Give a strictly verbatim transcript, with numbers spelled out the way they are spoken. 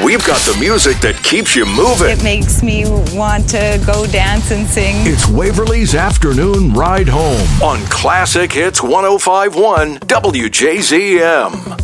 We've got the music that keeps you moving. It makes me want to go dance and sing. It's Waverly's Afternoon Ride Home on Classic Hits one oh five point one W J Z M.